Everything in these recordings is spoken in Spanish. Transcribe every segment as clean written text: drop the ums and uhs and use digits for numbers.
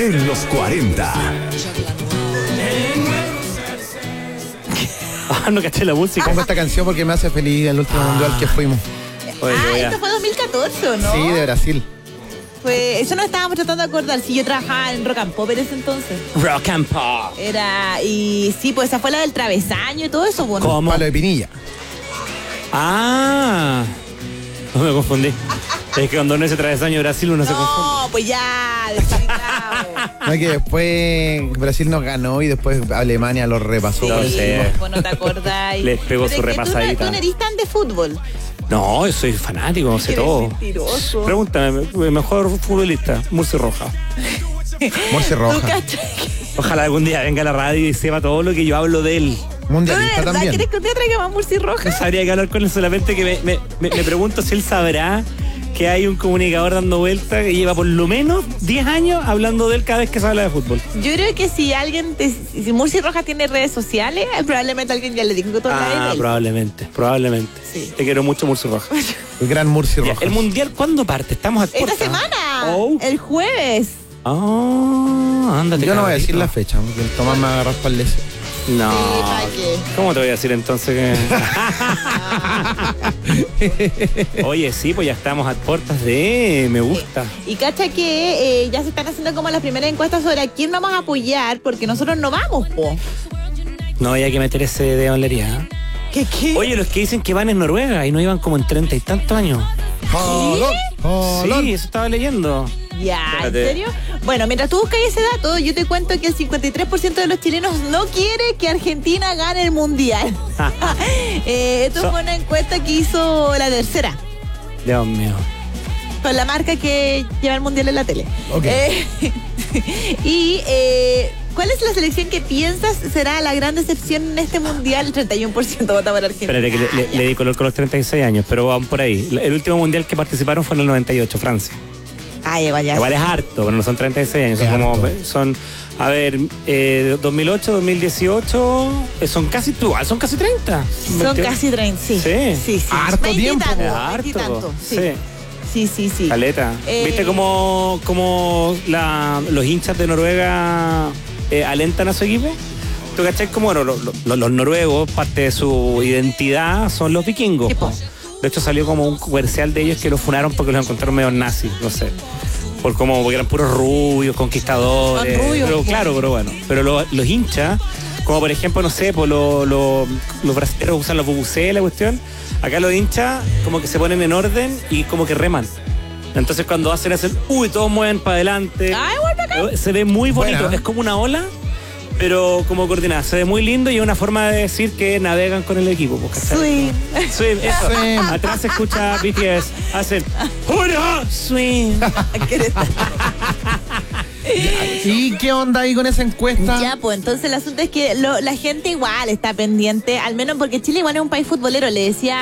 en los 40. No caché la música. Pongo esta canción porque me hace feliz el último mundial que fuimos. Oye, esto fue 2014, ¿o no? Sí, de Brasil. Eso nos estábamos tratando de acordar. Si yo trabajaba en Rock and Pop en ese entonces. Rock and Pop. Y sí, pues esa fue la del travesaño y todo eso, bueno. ¿Cómo? Palo de Pinilla. Ah, no me confundí. Es que cuando uno dice travesaño de Brasil uno se confunde. No, pues ya, desubicado. No, es que después Brasil nos ganó y después Alemania lo repasó. No sé. Pues no te acordás. Les pegó Pero su es que repasadita. Tú no eres tan de fútbol. No, yo soy fanático, sé Eres todo. mentiroso. Pregúntame, mejor futbolista, Murcia Roja. Morse ¿Tú Roja. cachai? Ojalá algún día venga a la radio y sepa todo lo que yo hablo de él. ¿Tú de Mundialista verdad también. quieres que un día traiga más Murcia No Roja? sabría que hablar con él, solamente que me pregunto si él sabrá que hay un comunicador dando vuelta que lleva por lo menos 10 años hablando de él cada vez que se habla de fútbol. Yo creo que si si Murcia Roja tiene redes sociales, probablemente alguien ya le dijo todo Ah, probablemente. Sí. Te quiero mucho, Murcia Roja. El gran Murci Ya, Roja. ¿el mundial cuándo parte? Estamos a Esta puerta. semana, Oh. el jueves. Ándate. Yo no voy a decir cabrito. la fecha, porque el Tomás me va a agarrar para el No. Sí, ¿para qué? ¿Cómo te voy a decir entonces que.? Oye, sí, pues ya estamos a puertas de. Me gusta. Y cacha que ya se están haciendo como las primeras encuestas sobre a quién vamos a apoyar, porque nosotros no vamos, po. No había que meter ese dedo en la herida. ¿Qué? Oye, los que dicen que van en Noruega y no iban como en 30 y tantos años. Sí, eso estaba leyendo. Ya, ¿en Espérate. serio? Bueno, mientras tú buscas ese dato, yo te cuento que el 53% de los chilenos no quiere que Argentina gane el Mundial. Esto fue una encuesta que hizo La Tercera, Dios mío. con la marca que lleva el Mundial en la tele. Ok. ¿Cuál es la selección que piensas será la gran decepción en este Mundial? El 31% vota por Argentina. Espérate que le di color con los 36 años, pero van por ahí. El último mundial que participaron fue en el 98, Francia. Ay, vaya. Igual es harto, pero no son 36 años. Es Son, a ver, 2008, 2018, son casi 30. Son casi 30, sí. Sí. Sí. Harto 20 y tiempo. tanto, Es 20 y harto. tanto, Sí. Sí. Caleta. ¿Viste cómo los hinchas de Noruega alentan a su equipo? ¿Tú cachai cómo bueno, los noruegos, parte de su identidad son los vikingos? ¿Qué Po. pasa? De hecho salió como un comercial de ellos que los funaron porque los encontraron medio nazis, no sé. Porque eran puros rubios, conquistadores. Son rubios, Pero, po. claro, pero bueno. Pero los hinchas, como por ejemplo, no sé, pues los brasileños usan los bubucelas, la cuestión. Acá los hinchas como que se ponen en orden y como que reman. Entonces cuando hacen todos mueven para adelante. Ay, vuelve acá. Se ve muy bonito, Buena. es como una ola, pero como coordinada. Se ve muy lindo y es una forma de decir que navegan con el equipo. Pues, ¿cachai? Swing. Swing, eso. Swing. Atrás se escucha BTS. Hacen ¡Hurra! Swing. ¿Y qué onda ahí con esa encuesta? Ya, pues entonces el asunto es que la gente igual está pendiente, al menos porque Chile igual es un país futbolero. Le decía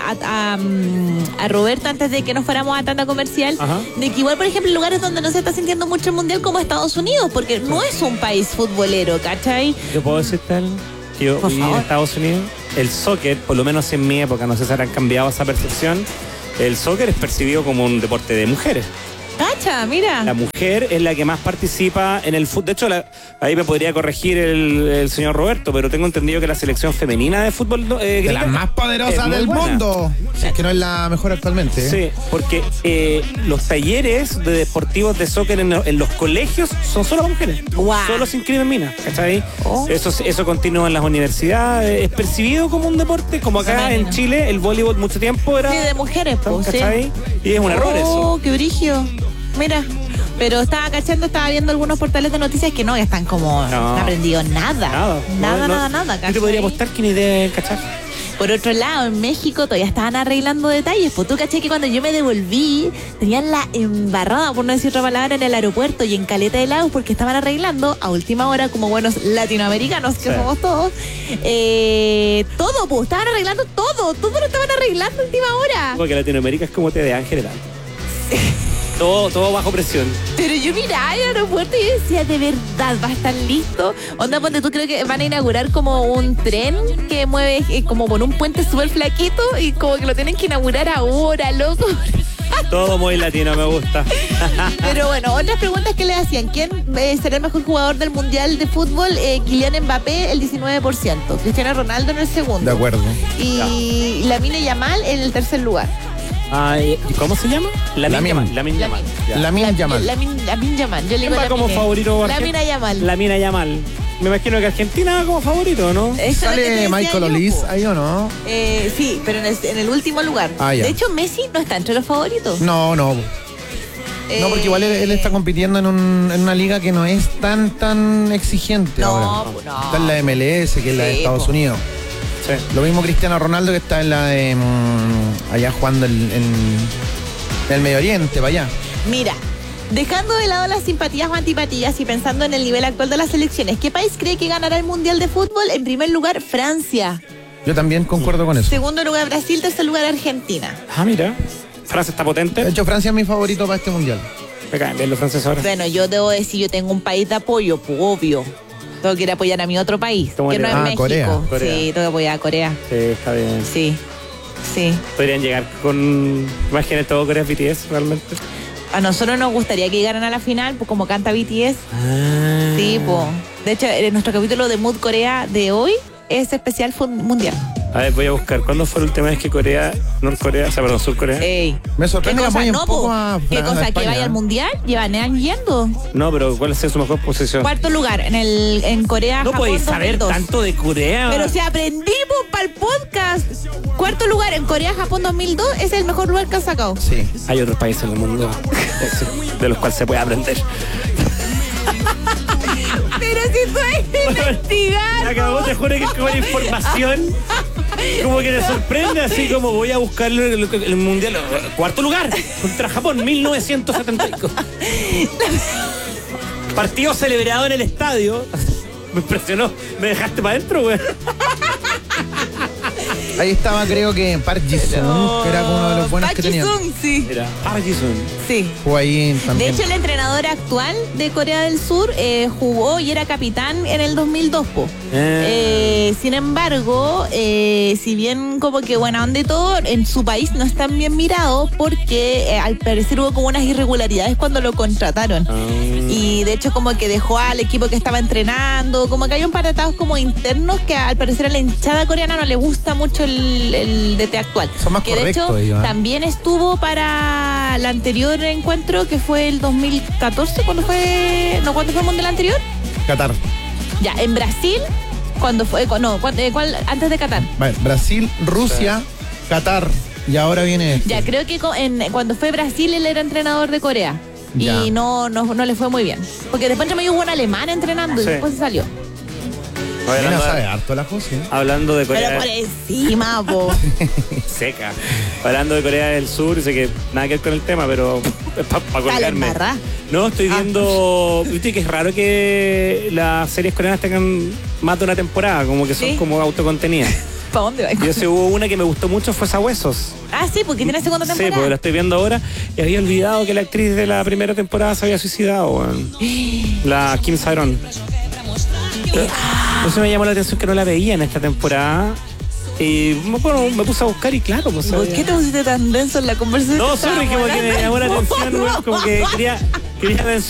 a Roberto antes de que nos fuéramos a tanda comercial, Ajá. de que igual, por ejemplo, lugares donde no se está sintiendo mucho el Mundial como Estados Unidos, porque no es un país futbolero, ¿cachai? ¿Yo puedo decir tal? Que yo Por viví en favor. Estados Unidos. El soccer, por lo menos en mi época, no sé si habrán cambiado esa percepción. El soccer es percibido como un deporte de mujeres. Cacha, mira. La mujer es la que más participa en el fútbol. De hecho, ahí me podría corregir el señor Roberto, pero tengo entendido que la selección femenina de fútbol De gringa las más es poderosas muy del buena. mundo. Si es que no es la mejor actualmente. Sí, porque los talleres de deportivos de soccer en los colegios son solo para mujeres. Guau. Solo se inscriben minas, ¿cachai? Oh. Eso continúa en las universidades. Es percibido como un deporte, como acá Femenino. en Chile, el voleibol mucho tiempo era. Sí, de mujeres, pues, sí. ¿Cachai? Y es un error eso. Oh, qué brigio. Mira. Pero estaba viendo algunos portales de noticias que no están como, no han aprendido nada. Nada. Yo te podría apostar que ni idea, ¿cachai? Por otro lado, en México todavía estaban arreglando detalles. Pues tú caché que cuando yo me devolví, tenían la embarrada, por no decir otra palabra, en el aeropuerto y en Caleta de Lagos, porque estaban arreglando a última hora, como buenos latinoamericanos que Sí. somos todos, todo, pues, estaban arreglando todo lo estaban arreglando a última hora. Porque Latinoamérica es como TDA en general. Todo bajo presión. Pero yo miraba el aeropuerto y decía, ¿de verdad va a estar listo? Onda, ponte, tú creo que van a inaugurar como un tren que mueve como por un puente súper flaquito y como que lo tienen que inaugurar ahora, loco. Todo muy latino, me gusta. Pero bueno, otras preguntas que le hacían. ¿Quién será el mejor jugador del Mundial de Fútbol? Kylian Mbappé, el 19%. Cristiano Ronaldo en el segundo. De acuerdo. Y Lamine Yamal en el tercer lugar. ¿Cómo se llama? Lamine Yamal. Ya. Lamine Yamal. Lamine Yamal. Yo le digo ¿Quién va como Lamine. favorito? Lamine Yamal. Lamine Yamal. Me imagino que Argentina va como favorito, ¿no? Eso es lo que te ¿Sale decía Michael yo, Olise po. ahí o no? Sí, pero en el último lugar. Ah, ya. De hecho, Messi no está entre los favoritos. No. No, porque igual él está compitiendo en una liga que no es tan exigente No, ahora. no. Está en la MLS, que es la de Sí, Estados po. Unidos. Sí. Lo mismo Cristiano Ronaldo, que está en la de allá jugando en el Medio Oriente, para allá. Mira, dejando de lado las simpatías o antipatías y pensando en el nivel actual de las selecciones, ¿qué país cree que ganará el Mundial de Fútbol? En primer lugar, Francia. Yo también concuerdo con eso. Segundo lugar, Brasil. Tercer lugar, Argentina. Mira. Francia está potente. De hecho, Francia es mi favorito para este mundial. Me caen bien los franceses ahora. Bueno, yo debo decir, yo tengo un país de apoyo, pues, obvio. Tengo que ir a apoyar a mi otro país, ¿Cómo que le no es va? México. Corea. Sí, tengo que apoyar a Corea. Sí, está bien. Sí, sí. Podrían llegar con. Imagínate todo Corea BTS, realmente. A nosotros nos gustaría que llegaran a la final, pues como canta BTS. Sí, pues. De hecho, en nuestro capítulo de Mood Corea de hoy es especial mundial. A ver, voy a buscar. ¿Cuándo fue la última vez que Sur-Corea? Ey. Me ¿Qué sorprende que cosa? apoyen No, un poco po. a ¿Qué cosa? ¿Que España. vaya al mundial? Llevan años yendo. No, pero ¿cuál es su mejor posición? Cuarto lugar en Corea, No Japón, podéis saber 2002. tanto de Corea. Pero si aprendimos para el podcast. Cuarto lugar en Corea, Japón 2002 es el mejor lugar que han sacado. Sí. Hay otros países en el mundo de los cuales se puede aprender. Pero si tú eres investigar. Acabó, te juro que es como la información. Como que te sorprende, así como voy a buscar el mundial. Cuarto lugar contra Japón, 1975. Partido celebrado en el estadio. Me impresionó. Me dejaste para adentro, güey. Ahí estaba, creo que Park Ji-sung, que era uno de los buenos que tenía. Park Ji-sung, sí. Mira, Park Ji-sung. Sí. Jugó ahí De también. hecho, el entrenador actual de Corea del Sur jugó y era capitán en el 2002, po. Sin embargo, si bien como que buena onda y todo, en su país no es tan bien mirado porque al parecer hubo como unas irregularidades cuando lo contrataron. Y de hecho como que dejó al equipo que estaba entrenando, como que hay un par de atados como internos que al parecer a la hinchada coreana no le gusta mucho el DT actual. Son más que de hecho correctos ellos, ¿eh? también estuvo para el anterior encuentro que fue el 2014, ¿cuándo fue el mundial anterior? Qatar. Ya, en Brasil, cuando fue, ¿cuál? Antes de Qatar. Vale, Brasil, Rusia, Qatar. Y ahora viene este. Ya, creo que cuando fue Brasil él era entrenador de Corea. Ya. Y no le fue muy bien. Porque después también hubo un alemán entrenando y Sí. después se salió. Mira, sabe harto la José. Hablando de Corea Pero por encima, po. seca. Hablando de Corea del Sur, sé que nada que ver con el tema, pero es para Dale, colgarme. embarrá. No, estoy viendo. Viste que es raro que las series coreanas tengan más de una temporada, como que son Sí. como autocontenidas. ¿Para dónde va? Yo sé, hubo una que me gustó mucho, fue Sabuesos. Ah, sí, porque tiene segunda Sí, temporada. porque la estoy viendo ahora y había olvidado que la actriz de la primera temporada se había suicidado, weón. La Kim Sae-ron. Entonces me llamó la atención que no la veía en esta temporada. Y bueno, me puse a buscar y claro, pues. ¿Por qué te pusiste tan denso en la conversación? No, sorry, como que me llamó la atención, weón, como que quería mencionar.